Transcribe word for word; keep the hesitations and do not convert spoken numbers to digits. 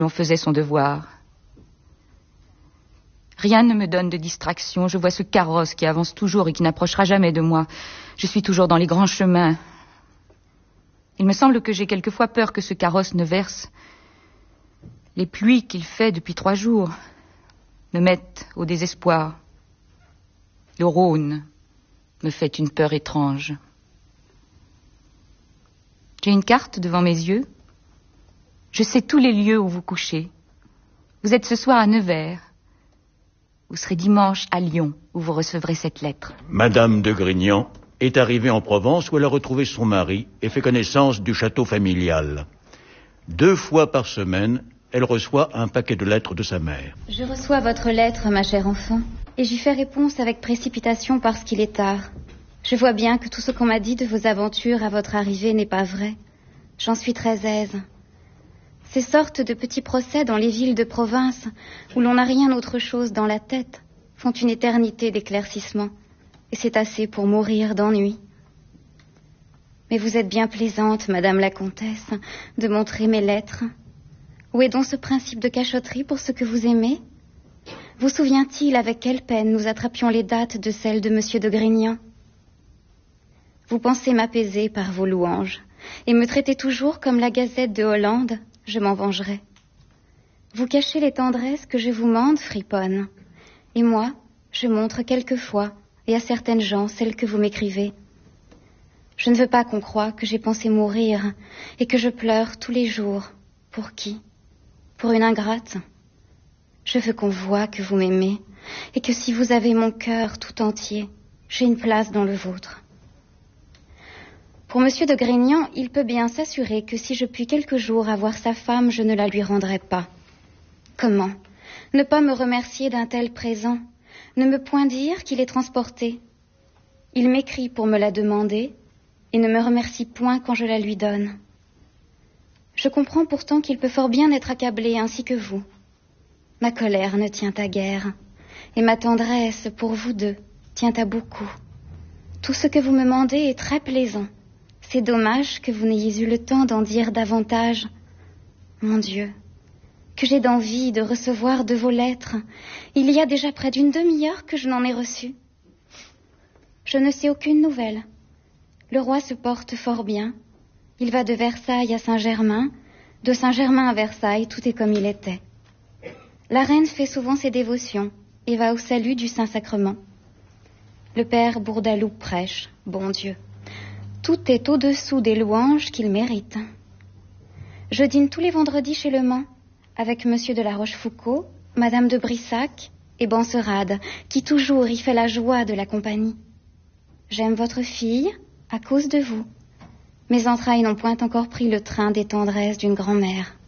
l'on faisait son devoir. Rien ne me donne de distraction. Je vois ce carrosse qui avance toujours et qui n'approchera jamais de moi. Je suis toujours dans les grands chemins. Il me semble que j'ai quelquefois peur que ce carrosse ne verse. Les pluies qu'il fait depuis trois jours me mettent au désespoir. Le Rhône me fait une peur étrange. J'ai une carte devant mes yeux. Je sais tous les lieux où vous couchez. Vous êtes ce soir à Nevers. Vous serez dimanche à Lyon, où vous recevrez cette lettre. Madame de Grignan est arrivée en Provence où elle a retrouvé son mari et fait connaissance du château familial. Deux fois par semaine, elle reçoit un paquet de lettres de sa mère. Je reçois votre lettre, ma chère enfant, et j'y fais réponse avec précipitation parce qu'il est tard. Je vois bien que tout ce qu'on m'a dit de vos aventures à votre arrivée n'est pas vrai. J'en suis très aise. Ces sortes de petits procès dans les villes de province, où l'on n'a rien autre chose dans la tête, font une éternité d'éclaircissement, et c'est assez pour mourir d'ennui. Mais vous êtes bien plaisante, madame la comtesse, de montrer mes lettres. Où est donc ce principe de cachotterie pour ce que vous aimez? Vous souvient-il avec quelle peine nous attrapions les dates de celles de monsieur de Grignan? Vous pensez m'apaiser par vos louanges, et me traiter toujours comme la Gazette de Hollande? Je m'en vengerai. Vous cachez les tendresses que je vous mande, friponne. Et moi, je montre quelquefois, et à certaines gens, celles que vous m'écrivez. Je ne veux pas qu'on croie que j'ai pensé mourir, et que je pleure tous les jours. Pour qui? Pour une ingrate? Je veux qu'on voie que vous m'aimez, et que si vous avez mon cœur tout entier, j'ai une place dans le vôtre. Pour monsieur de Grignan, il peut bien s'assurer que si je puis quelques jours avoir sa femme, je ne la lui rendrai pas. Comment? Ne pas me remercier d'un tel présent? Ne me point dire qu'il est transporté? Il m'écrit pour me la demander, et ne me remercie point quand je la lui donne. Je comprends pourtant qu'il peut fort bien être accablé ainsi que vous. Ma colère ne tient à guère, et ma tendresse pour vous deux tient à beaucoup. Tout ce que vous me mandez est très plaisant. C'est dommage que vous n'ayez eu le temps d'en dire davantage. Mon Dieu, que j'ai d'envie de recevoir de vos lettres. Il y a déjà près d'une demi-heure que je n'en ai reçu. Je ne sais aucune nouvelle. Le roi se porte fort bien. Il va de Versailles à Saint-Germain. De Saint-Germain à Versailles, tout est comme il était. La reine fait souvent ses dévotions et va au salut du Saint-Sacrement. Le père Bourdaloue prêche, bon Dieu. Tout est au-dessous des louanges qu'il mérite. Je dîne tous les vendredis chez Le Mans, avec monsieur de la Rochefoucauld, madame de Brissac et Benserade, qui toujours y fait la joie de la compagnie. J'aime votre fille à cause de vous. Mes entrailles n'ont point encore pris le train des tendresses d'une grand-mère.